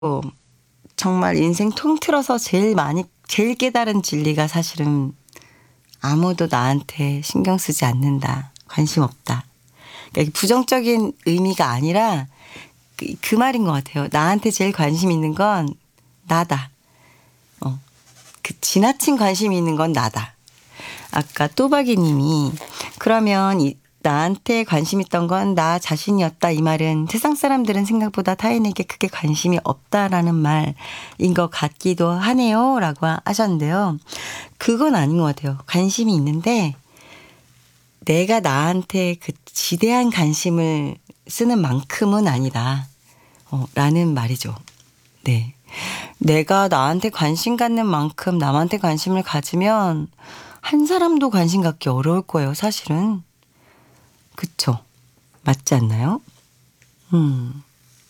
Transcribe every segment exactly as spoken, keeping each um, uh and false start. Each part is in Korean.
어 정말 인생 통틀어서 제일 많이 제일 깨달은 진리가 사실은 '아무도 나한테 신경 쓰지 않는다. 관심 없다.' 그러니까 이게 부정적인 의미가 아니라 그 그 말인 것 같아요. 나한테 제일 관심 있는 건 나다. 어 그 지나친 관심이 있는 건 나다. 아까 또박이 님이 그러면 이 나한테 관심 있던 건 나 자신이었다. 이 말은 세상 사람들은 생각보다 타인에게 크게 관심이 없다라는 말인 것 같기도 하네요. 라고 하셨는데요. 그건 아닌 것 같아요. 관심이 있는데 내가 나한테 그 지대한 관심을 쓰는 만큼은 아니다. 어, 라는 말이죠. 네. 내가 나한테 관심 갖는 만큼 남한테 관심을 가지면 한 사람도 관심 갖기 어려울 거예요, 사실은. 그쵸? 맞지 않나요? 음.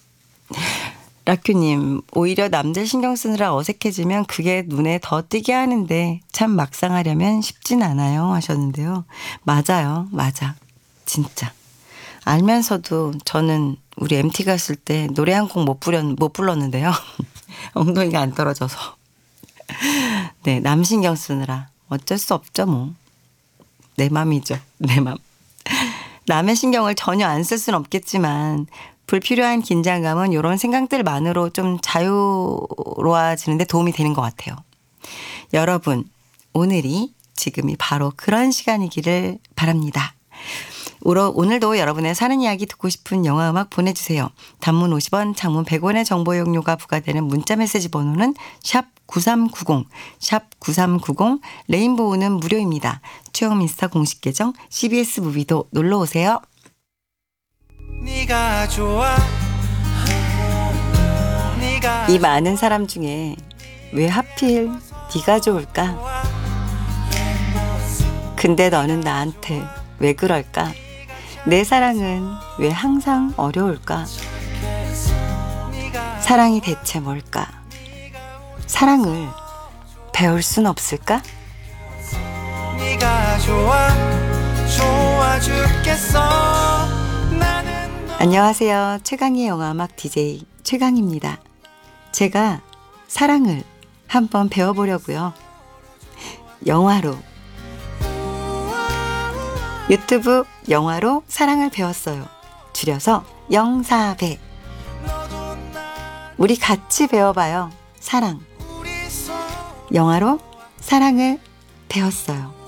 라큐님, 오히려 남들 신경 쓰느라 어색해지면 그게 눈에 더 띄게 하는데 참 막상 하려면 쉽진 않아요 하셨는데요. 맞아요. 맞아. 진짜. 알면서도 저는 우리 엠티 갔을 때 노래 한 곡 못 부렸, 못 불렀는데요. 엉덩이가 안 떨어져서. 네, 남 신경 쓰느라 어쩔 수 없죠 뭐. 내 맘이죠. 내 맘. 남의 신경을 전혀 안 쓸 수는 없겠지만 불필요한 긴장감은 이런 생각들만으로 좀 자유로워지는데 도움이 되는 것 같아요. 여러분, 오늘이 지금이 바로 그런 시간이기를 바랍니다. 오늘도 여러분의 사는 이야기 듣고 싶은 영화 음악 보내주세요. 단문 오십 원, 장문 백 원의 정보 이용료가 부과되는 문자메시지 번호는 샵 구삼구공, 샵 구삼구공, 레인보우는 무료입니다. 최영 인스타 공식 계정 씨비에스 무비도 놀러오세요. 네가 좋아. 네가 이 많은 사람 중에 왜 하필 네가 좋을까? 근데 너는 나한테 왜 그럴까? 내 사랑은 왜 항상 어려울까? 사랑이 대체 뭘까? 사랑을 배울 순 없을까? 네가 좋아, 좋아 죽겠어. 나는 안녕하세요. 최강의 영화음악 디제이 최강입니다. 제가 사랑을 한번 배워보려고요. 영화로 유튜브 영화로 사랑을 배웠어요. 줄여서 영사배. 우리 같이 배워봐요. 사랑. 영화로 사랑을 배웠어요.